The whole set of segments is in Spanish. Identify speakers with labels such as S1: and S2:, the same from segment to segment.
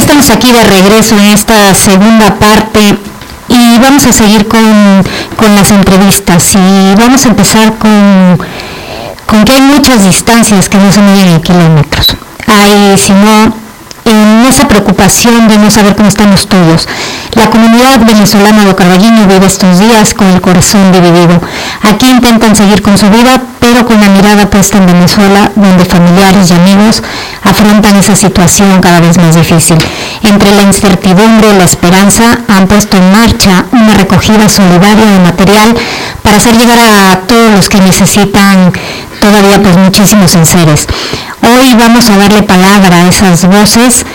S1: estamos aquí de regreso en esta segunda parte y vamos a seguir con las entrevistas y vamos a empezar con que hay muchas distancias que no se miden en kilómetros. Hay, sino en esa preocupación de no saber cómo están los tuyos. La comunidad venezolana de Carballiño vive estos días con el corazón dividido. Aquí intentan seguir con su vida, pero con la mirada puesta en Venezuela, donde familiares y amigos afrontan esa situación cada vez más difícil. Entre la incertidumbre y la esperanza han puesto en marcha una recogida solidaria de material para hacer llegar a todos los que necesitan todavía pues muchísimos enseres. Hoy vamos a darle palabra a esas voces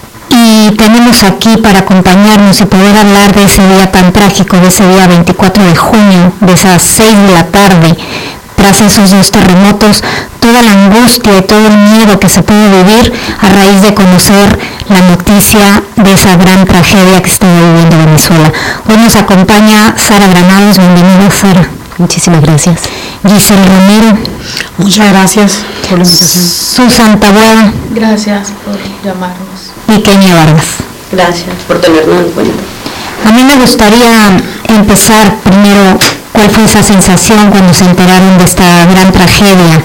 S1: y tenemos aquí para acompañarnos y poder hablar de ese día tan trágico, de ese día 24 de junio, de esas 6 de la tarde, tras esos 2 terremotos, toda la angustia y todo el miedo que se puede vivir a raíz de conocer la noticia de esa gran tragedia que está viviendo Venezuela. Hoy nos acompaña Sara Granados. Bienvenida, Sara.
S2: Muchísimas gracias.
S1: Giselle Romero.
S3: Muchas gracias por la invitación.
S1: Susan Taboada.
S4: Gracias por llamarnos.
S1: Y Kenia Vargas.
S2: Gracias por tenernos en cuenta.
S1: A mí me gustaría empezar primero, ¿cuál fue esa sensación cuando se enteraron de esta gran tragedia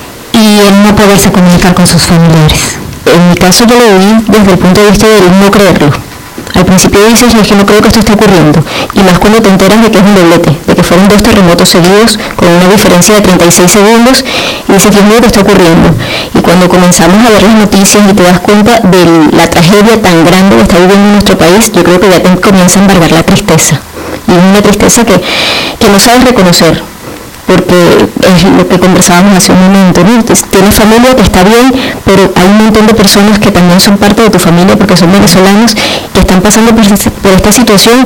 S1: y el no poderse comunicar con sus familiares?
S2: En mi caso yo lo vi desde el punto de vista del no creerlo. Al principio dices, no, es que no creo que esto esté ocurriendo, y más cuando te enteras de que es un doblete, de que fueron 2 terremotos seguidos con una diferencia de 36 segundos, y dices, Dios mío, ¿qué está ocurriendo? Y cuando comenzamos a ver las noticias y te das cuenta de la tragedia tan grande que está viviendo nuestro país, yo creo que ya te comienza a embargar la tristeza, y es una tristeza que no sabes reconocer, porque es lo que conversábamos hace un momento, ¿no? Tienes familia que está bien, pero hay un montón de personas que también son parte de tu familia porque son venezolanos, que están pasando por esta situación,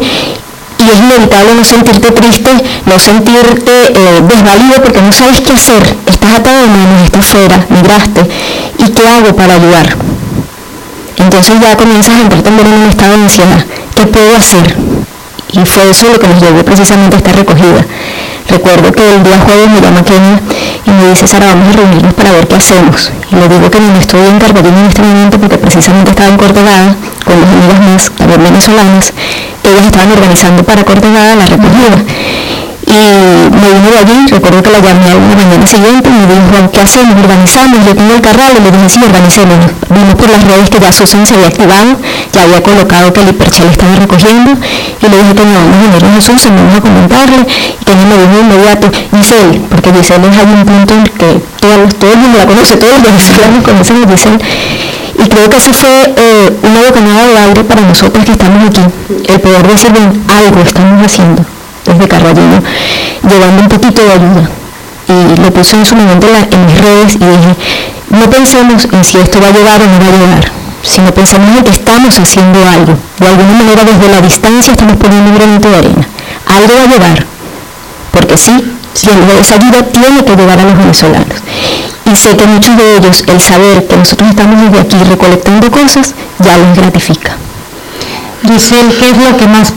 S2: y es inevitable no sentirte triste, no sentirte desvalido porque no sabes qué hacer, estás atado de manos, estás fuera, migraste, ¿y qué hago para ayudar? Entonces ya comienzas a entrar también en un estado de ansiedad, ¿qué puedo hacer? Y fue eso lo que nos llevó precisamente a esta recogida. Recuerdo que el día jueves me llama Kenia y me dice, Sara, vamos a reunirnos para ver qué hacemos. Y le digo que no estoy en Carballiño en este momento porque precisamente estaba en Cortegada con dos amigas más, también venezolanas. Ellas estaban organizando para Cortegada la recogida. Y me vine de allí, recuerdo que la llamé a una mañana siguiente y me dijo, ¿qué hacemos? ¿Organizamos? Yo tengo el carral, y le dije, sí, organicémonos. Vimos por las redes que ya Susan se había activado, ya había colocado que el hiperchel estaba recogiendo, y le dije que no, vamos a unirnos a Susan, vamos a comentarle, y que me dijo de inmediato, Giselle, porque Giselle es algún punto en el que todo el mundo la conoce, todos los venezolanos conocen a Giselle, y creo que eso fue una bocanada de aire para nosotros que estamos aquí, el poder decir, bien, algo estamos haciendo desde Carballiño, llevando un poquito de ayuda. Y lo puse en su momento en mis redes y dije, no pensemos en si esto va a llegar o no va a llegar, sino pensemos en que estamos haciendo algo. De alguna manera desde la distancia estamos poniendo un granito de arena. Algo va a llegar, porque sí, esa ayuda tiene que llegar a los venezolanos. Y sé que muchos de ellos, el saber que nosotros estamos desde aquí recolectando cosas, ya los gratifica.
S1: Giselle, ¿qué es lo que más